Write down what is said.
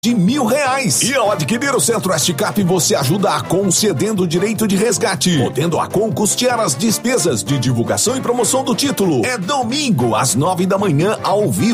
de R$1.000. E ao adquirir o Centro-Oeste Cap, você ajuda a concedendo o direito de resgate, podendo a Com custear as despesas de divulgação e promoção do título. É domingo, às 9 da manhã, ao vivo.